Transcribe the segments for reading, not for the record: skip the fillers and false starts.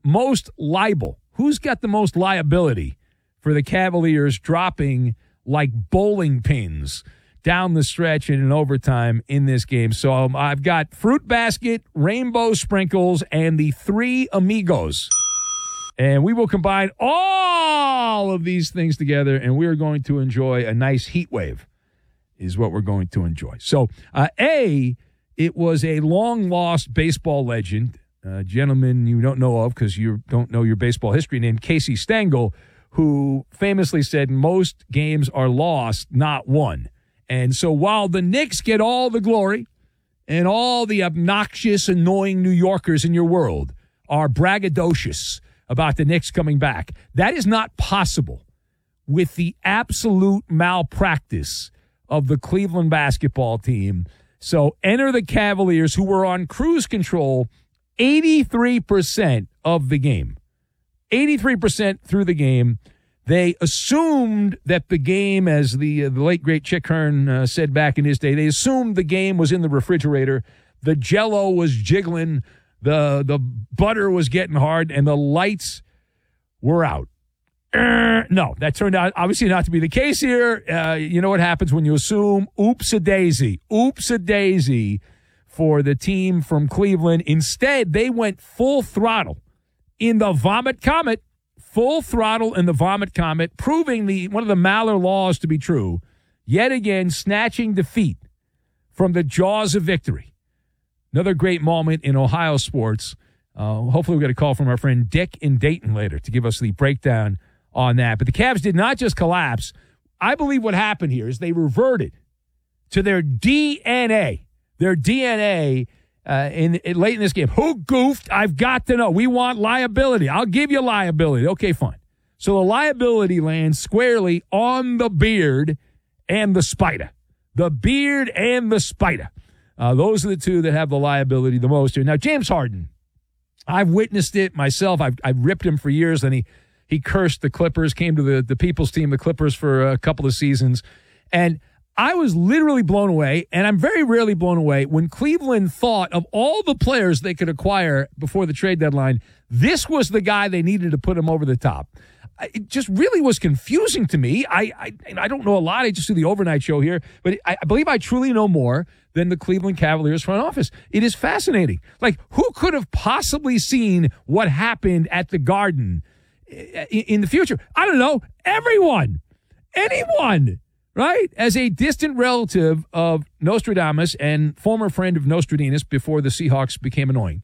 most liable? Who's got the most liability for the Cavaliers dropping like bowling pins down the stretch in an overtime in this game? So I've got Fruit Basket, Rainbow Sprinkles, and the Three Amigos. And we will combine all of these things together, and we're going to enjoy a nice heat wave is what we're going to enjoy. So, it was a long-lost baseball legend, a gentleman you don't know of because you don't know your baseball history, named Casey Stengel, who famously said most games are lost, not won. And so while the Knicks get all the glory and all the obnoxious, annoying New Yorkers in your world are braggadocious about the Knicks coming back, that is not possible with the absolute malpractice of the Cleveland basketball team. So enter the Cavaliers, who were on cruise control 83% of the game. 83% through the game. They assumed that the game, as the late, great Chick Hearn said back in his day, they assumed the game was in the refrigerator. The Jell-O was jiggling. The butter was getting hard, and the lights were out. No, that turned out obviously not to be the case here. You know what happens when you assume? Oops-a-daisy. Oops-a-daisy for the team from Cleveland. Instead, they went full throttle in the Vomit Comet. Full throttle in the Vomit Comet, proving one of the Maller laws to be true. Yet again, snatching defeat from the jaws of victory. Another great moment in Ohio sports. Hopefully we'll get a call from our friend Dick in Dayton later to give us the breakdown on that. But the Cavs did not just collapse. I believe what happened here is they reverted to their DNA. Their DNA late in this game. Who goofed? I've got to know. We want liability. I'll give you liability. Okay, fine. So the liability lands squarely on the Beard and the Spider. The Beard and the Spider. Those are the two that have the liability the most here. Now, James Harden, I've witnessed it myself. I've ripped him for years, and he cursed the Clippers, came to the People's Team, the Clippers, for a couple of seasons. And I was literally blown away, and I'm very rarely blown away, when Cleveland thought of all the players they could acquire before the trade deadline, this was the guy they needed to put him over the top. It just really was confusing to me. I don't know a lot. I just do the overnight show here, but I believe I truly know more than the Cleveland Cavaliers front office. It is fascinating. Like, who could have possibly seen what happened at the Garden in the future? I don't know. Everyone. Anyone. Right? As a distant relative of Nostradamus and former friend of Nostradamus before the Seahawks became annoying,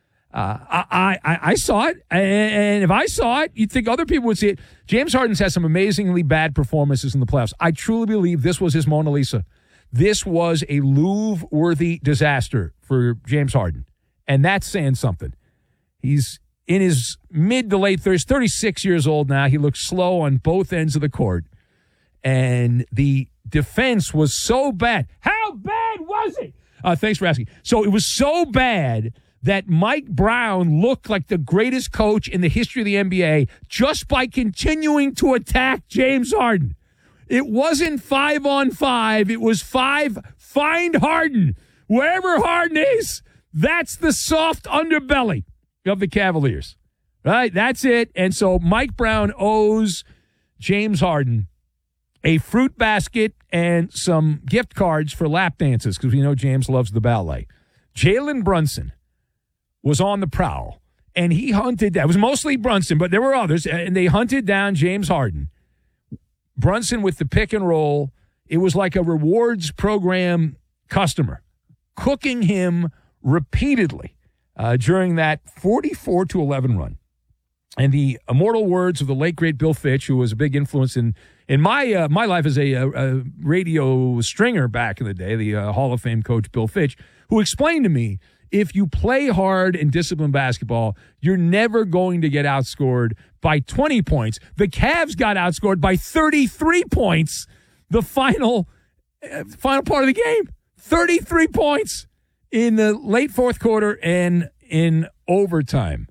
I saw it, and if I saw it, you'd think other people would see it. James Harden's had some amazingly bad performances in the playoffs. I truly believe this was his Mona Lisa. This was a Louvre-worthy disaster for James Harden, and that's saying something. He's in his mid to late 30s, 36 years old now. He looks slow on both ends of the court. And the defense was so bad. How bad was it? Thanks for asking. So it was so bad that Mike Brown looked like the greatest coach in the history of the NBA just by continuing to attack James Harden. It wasn't 5-on-5. It was 5. Find Harden. Wherever Harden is, that's the soft underbelly of the Cavaliers. Right? That's it. And so Mike Brown owes James Harden a fruit basket and some gift cards for lap dances, because we know James loves the ballet. Jalen Brunson was on the prowl, and he hunted down. It was mostly Brunson, but there were others, and they hunted down James Harden. Brunson with the pick and roll. It was like a rewards program customer, cooking him repeatedly during that 44-11 run. And the immortal words of the late, great Bill Fitch, who was a big influence in my life as a radio stringer back in the day, the Hall of Fame coach Bill Fitch, who explained to me, if you play hard and disciplined basketball, you're never going to get outscored by 20 points. The Cavs got outscored by 33 points the final part of the game. 33 points in the late fourth quarter and in overtime.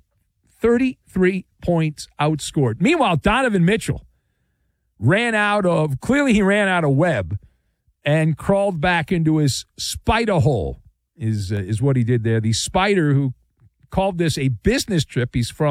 33 points outscored. Meanwhile, Donovan Mitchell ran out of web and crawled back into his spider hole is what he did there. The Spider, who called this a business trip. He's from